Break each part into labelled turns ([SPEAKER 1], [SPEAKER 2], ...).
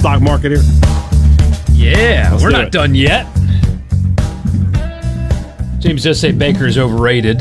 [SPEAKER 1] stock market here?
[SPEAKER 2] Yeah, we're not done yet. James does say Baker is overrated.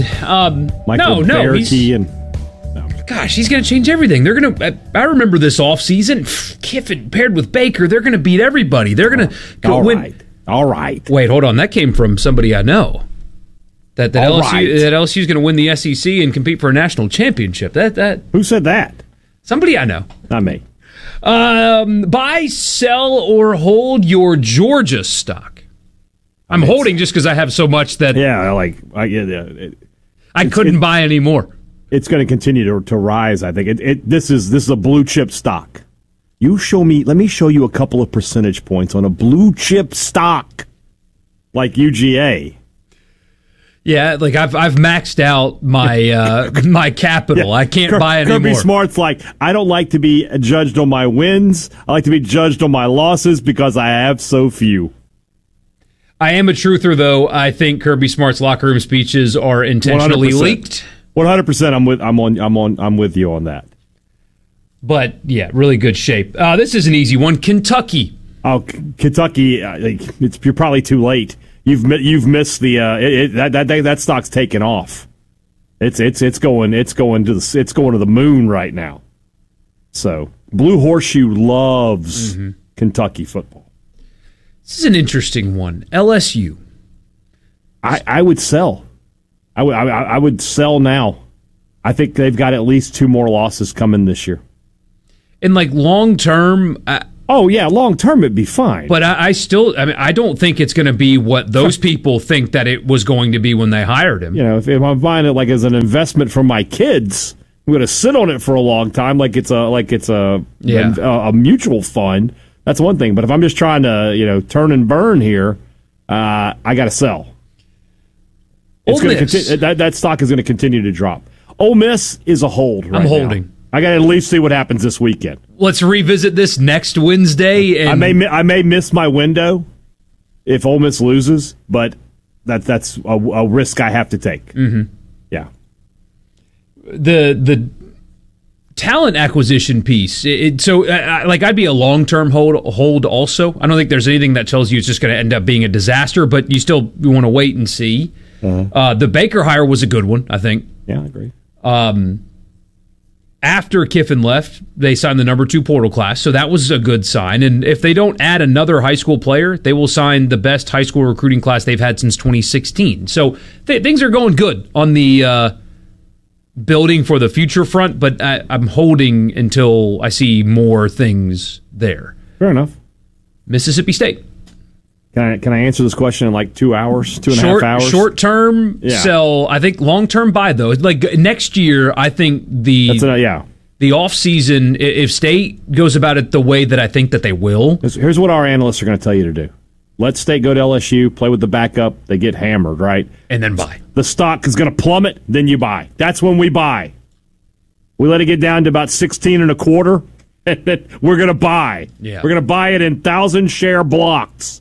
[SPEAKER 2] Gosh, he's going to change everything. They're going to. I remember this offseason. Kiffin paired with Baker, they're going to beat everybody. They're going to win.
[SPEAKER 1] All right.
[SPEAKER 2] Wait, hold on. That came from somebody I know. That LSU is going to win the SEC and compete for a national championship.
[SPEAKER 1] Who said that?
[SPEAKER 2] Somebody I know.
[SPEAKER 1] Not me.
[SPEAKER 2] Buy, sell, or hold your Georgia stock. I'm holding just because I have so much that I couldn't buy any more.
[SPEAKER 1] It's going to continue to rise. I think this is a blue chip stock. Let me show you a couple of percentage points on a blue chip stock like UGA.
[SPEAKER 2] Yeah, like I've maxed out my my capital. Yeah. I can't buy any
[SPEAKER 1] Kirby
[SPEAKER 2] more.
[SPEAKER 1] Smart's like, I don't like to be judged on my wins. I like to be judged on my losses because I have so few.
[SPEAKER 2] I am a truther, though. I think Kirby Smart's locker room speeches are intentionally
[SPEAKER 1] 100%.
[SPEAKER 2] leaked.
[SPEAKER 1] 100%. I'm with you on that.
[SPEAKER 2] But yeah, really good shape. This is an easy one. Kentucky.
[SPEAKER 1] Oh, Kentucky! You're probably too late. You've missed the that stock's taken off. It's going to the moon right now. So Blue Horseshoe loves Kentucky football.
[SPEAKER 2] This is an interesting one. LSU.
[SPEAKER 1] I would sell. I would sell now. I think they've got at least 2 more losses coming this year.
[SPEAKER 2] And like long term.
[SPEAKER 1] Long term it'd be fine.
[SPEAKER 2] But I don't think it's going to be what those people think that it was going to be when they hired him.
[SPEAKER 1] You know, if I'm buying it like as an investment for my kids, I'm going to sit on it for a long time, like it's a mutual fund. That's one thing. But if I'm just trying to turn and burn here, I got to sell. That stock is going to continue to drop. Ole Miss is a hold. Right
[SPEAKER 2] I'm holding.
[SPEAKER 1] Now. I got to at least see what happens this weekend.
[SPEAKER 2] Let's revisit this next Wednesday. And
[SPEAKER 1] I may miss my window if Ole Miss loses, but that's a risk I have to take.
[SPEAKER 2] Mm-hmm.
[SPEAKER 1] Yeah.
[SPEAKER 2] The talent acquisition piece. I'd be a long-term hold also. I don't think there's anything that tells you it's just going to end up being a disaster, but you want to wait and see. The Baker hire was a good one, I think.
[SPEAKER 1] Yeah, I agree.
[SPEAKER 2] After Kiffin left, they signed the number 2 portal class, so that was a good sign. And if they don't add another high school player, they will sign the best high school recruiting class they've had since 2016. So things are going good on the building for the future front, but I'm holding until I see more things there.
[SPEAKER 1] Fair enough.
[SPEAKER 2] Mississippi State.
[SPEAKER 1] Can I answer this question in like 2 hours, 2.5 hours?
[SPEAKER 2] Short term, sell. I think long term buy though. Like next year, I think the off season, if State goes about it the way that I think that they will.
[SPEAKER 1] Here's what our analysts are going to tell you to do. Let State go to LSU, play with the backup. They get hammered, right?
[SPEAKER 2] And then buy.
[SPEAKER 1] The stock is going to plummet. Then you buy. That's when we buy. We let it get down to about 16 and a quarter, and then we're going to buy.
[SPEAKER 2] Yeah.
[SPEAKER 1] We're going to buy it in 1,000-share blocks.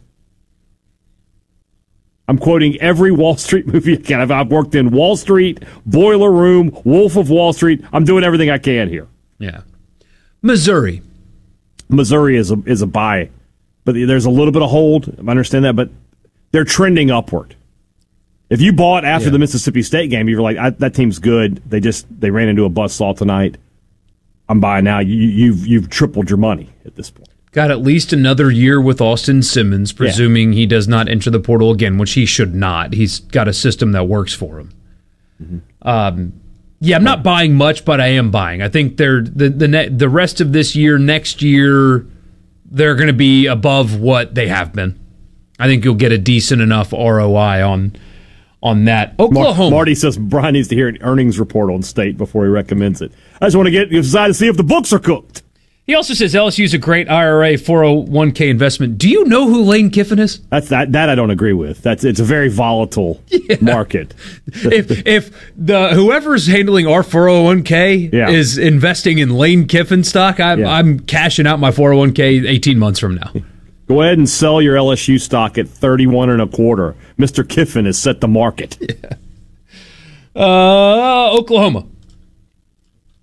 [SPEAKER 1] I'm quoting every Wall Street movie I can. I've worked in Wall Street, Boiler Room, Wolf of Wall Street. I'm doing everything I can here.
[SPEAKER 2] Yeah. Missouri
[SPEAKER 1] is a buy, but there's a little bit of hold. I understand that, but they're trending upward. If you bought after the Mississippi State game, you were like, that team's good. They ran into a buzzsaw tonight. I'm buying now. You've tripled your money at this point.
[SPEAKER 2] Got at least another year with Austin Simmons, presuming he does not enter the portal again, which he should not. He's got a system that works for him. Mm-hmm. I'm not buying much, but I am buying. I think the rest of this year, next year, they're going to be above what they have been. I think you'll get a decent enough ROI on that. Oklahoma.
[SPEAKER 1] Marty says Brian needs to hear an earnings report on State before he recommends it. I just want to decide to see if the books are cooked.
[SPEAKER 2] He also says LSU is a great IRA 401k investment. Do you know who Lane Kiffin is?
[SPEAKER 1] That I don't agree with. It's a very volatile market.
[SPEAKER 2] if whoever's handling our 401k is investing in Lane Kiffin stock, I'm cashing out my 401k 18 months from now.
[SPEAKER 1] Go ahead and sell your LSU stock at 31 and a quarter. Mr. Kiffin has set the market.
[SPEAKER 2] Oklahoma.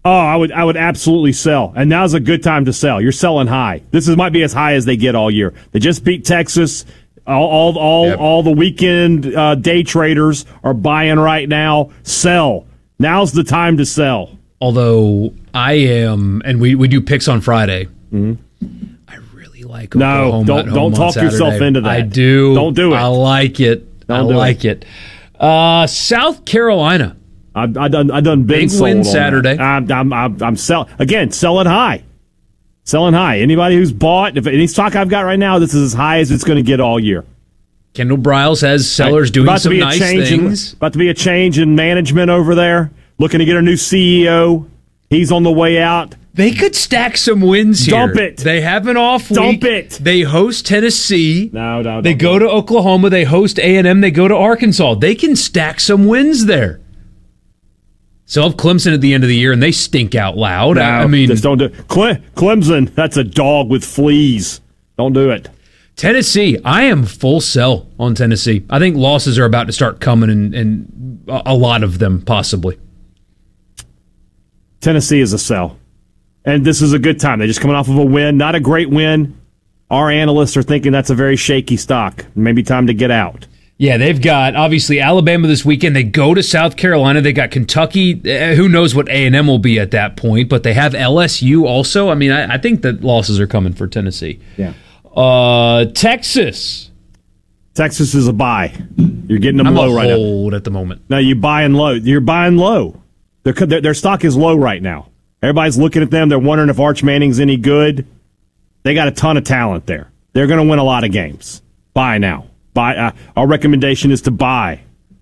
[SPEAKER 1] Oh, I would absolutely sell. And now's a good time to sell. You're selling high. Might be as high as they get all year. They just beat Texas. All the weekend day traders are buying right now. Sell. Now's the time to sell.
[SPEAKER 2] Although I am, and we do picks on Friday.
[SPEAKER 1] Mm-hmm.
[SPEAKER 2] I really like Oklahoma.
[SPEAKER 1] No, don't talk yourself into that.
[SPEAKER 2] I do.
[SPEAKER 1] Don't do it.
[SPEAKER 2] I like it. I like it. South Carolina.
[SPEAKER 1] I done been
[SPEAKER 2] big
[SPEAKER 1] sold
[SPEAKER 2] win
[SPEAKER 1] on
[SPEAKER 2] Saturday.
[SPEAKER 1] That. I'm selling high. Selling high. Anybody who's bought, if any stock I've got right now, this is as high as it's going to get all year.
[SPEAKER 2] Kendall Briles has sellers doing some nice things.
[SPEAKER 1] About to be a change in management over there. Looking to get a new CEO. He's on the way out.
[SPEAKER 2] They could stack some wins here.
[SPEAKER 1] Dump it.
[SPEAKER 2] They have an off week.
[SPEAKER 1] Dump it.
[SPEAKER 2] They host Tennessee.
[SPEAKER 1] No.
[SPEAKER 2] They go to Oklahoma. They host A&M. They go to Arkansas. They can stack some wins there. So have Clemson at the end of the year, and they stink out loud.
[SPEAKER 1] No,
[SPEAKER 2] I mean,
[SPEAKER 1] just don't do it. Clemson, that's a dog with fleas. Don't do it.
[SPEAKER 2] Tennessee, I am full sell on Tennessee. I think losses are about to start coming, and a lot of them possibly.
[SPEAKER 1] Tennessee is a sell. And this is a good time. They're just coming off of a win. Not a great win. Our analysts are thinking that's a very shaky stock. Maybe time to get out.
[SPEAKER 2] Yeah, they've got, obviously, Alabama this weekend. They go to South Carolina. They got Kentucky. Who knows what A&M will be at that point, but they have LSU also. I mean, I think that losses are coming for Tennessee.
[SPEAKER 1] Yeah.
[SPEAKER 2] Texas.
[SPEAKER 1] Texas is a buy. You're getting them low right now.
[SPEAKER 2] I'm a hold at the moment.
[SPEAKER 1] No, you're buying low. You're buying low. Their stock is low right now. Everybody's looking at them. They're wondering if Arch Manning's any good. They got a ton of talent there. They're going to win a lot of games. Buy now. Our recommendation is to buy.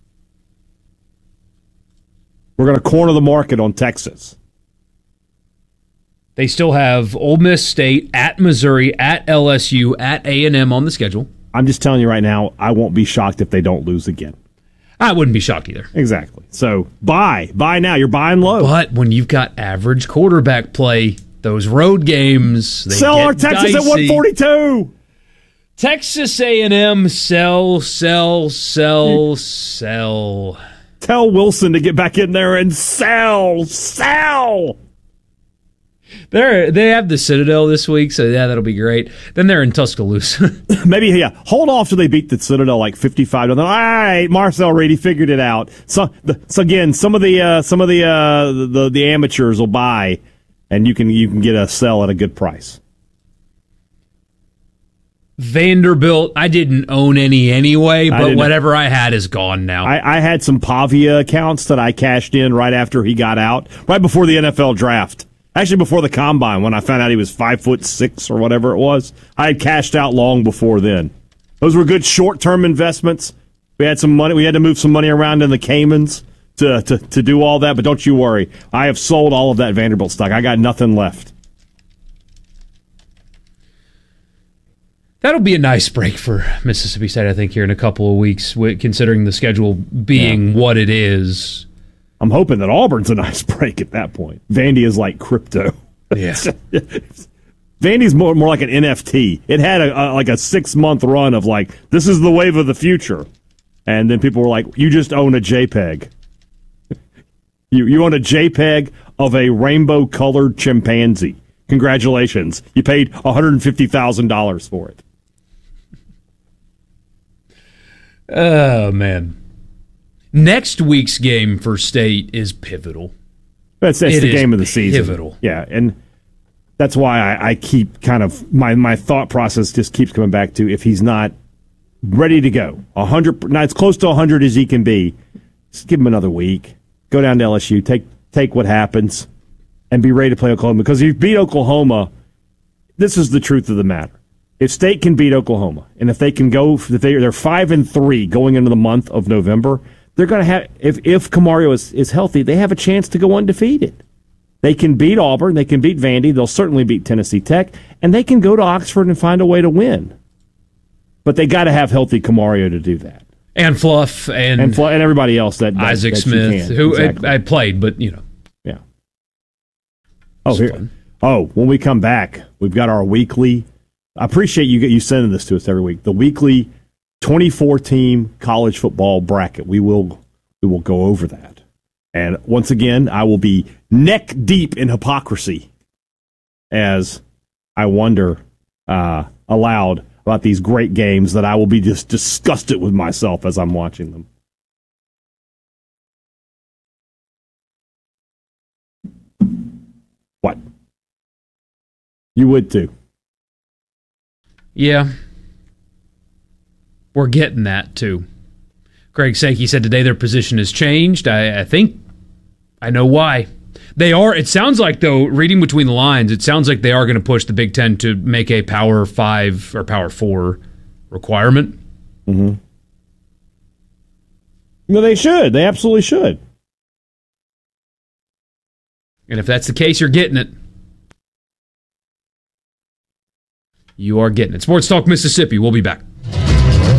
[SPEAKER 1] We're going to corner the market on Texas.
[SPEAKER 2] They still have Ole Miss State, at Missouri, at LSU, at A&M on the schedule.
[SPEAKER 1] I'm just telling you right now, I won't be shocked if they don't lose again.
[SPEAKER 2] I wouldn't be shocked either.
[SPEAKER 1] Exactly. So buy now. You're buying low.
[SPEAKER 2] But when you've got average quarterback play, those road games, they
[SPEAKER 1] sell
[SPEAKER 2] get
[SPEAKER 1] our Texas
[SPEAKER 2] dicey.
[SPEAKER 1] at 142.
[SPEAKER 2] Texas A&M, sell.
[SPEAKER 1] Tell Wilson to get back in there and sell.
[SPEAKER 2] They have the Citadel this week, so yeah, that'll be great. Then they're in Tuscaloosa.
[SPEAKER 1] Maybe, yeah. Hold off till they beat the Citadel like 55. All right, Marcel Reedy figured it out. So again, some of the amateurs will buy, and you can get a sell at a good price.
[SPEAKER 2] Vanderbilt, I didn't own any anyway, but whatever I had is gone now.
[SPEAKER 1] I had some Pavia accounts that I cashed in right after he got out, right before the NFL draft. Actually, before the combine, when I found out he was 5'6" or whatever it was, I had cashed out long before then. Those were good short-term investments. We had some money. We had to move some money around in the Caymans to do all that. But don't you worry, I have sold all of that Vanderbilt stock. I got nothing left.
[SPEAKER 2] That'll be a nice break for Mississippi State, I think, here in a couple of weeks, considering the schedule being what it is.
[SPEAKER 1] I'm hoping that Auburn's a nice break at that point. Vandy is like crypto.
[SPEAKER 2] Yeah.
[SPEAKER 1] Vandy's more like an NFT. It had a 6-month run of like, this is the wave of the future. And then people were like, you just own a JPEG. You own a JPEG of a rainbow-colored chimpanzee. Congratulations. You paid $150,000 for it.
[SPEAKER 2] Oh, man. Next week's game for State is pivotal.
[SPEAKER 1] That's the game of the season.
[SPEAKER 2] Pivotal.
[SPEAKER 1] Yeah, and that's why I keep kind of my thought process just keeps coming back to if he's not ready to go 100. Now it's close to 100 as he can be. Just give him another week. Go down to LSU. Take what happens, and be ready to play Oklahoma. Because if you beat Oklahoma, this is the truth of the matter. If State can beat Oklahoma, and if they can go, if they're 5-3 going into the month of November. They're going to have, if Camario is healthy, they have a chance to go undefeated. They can beat Auburn, they can beat Vandy, they'll certainly beat Tennessee Tech, and they can go to Oxford and find a way to win. But they got to have healthy Camario to do that.
[SPEAKER 2] And Fluff and
[SPEAKER 1] everybody else that
[SPEAKER 2] Isaac
[SPEAKER 1] that
[SPEAKER 2] Smith, who exactly. I played, but
[SPEAKER 1] yeah. When we come back, we've got our weekly. I appreciate you sending this to us every week. The weekly 24-team college football bracket. We will go over that. And once again, I will be neck deep in hypocrisy as I wonder aloud about these great games that I will be just disgusted with myself as I'm watching them. What? You would too.
[SPEAKER 2] Yeah. We're getting that too. Greg Sankey said today their position has changed. I think I know why. They are, it sounds like, though, reading between the lines, it sounds like they are going to push the Big Ten to make a Power 5 or Power 4 requirement.
[SPEAKER 1] Mm-hmm. No, they should. They absolutely should.
[SPEAKER 2] And if that's the case, you're getting it. You are getting it. Sports Talk Mississippi. We'll be back.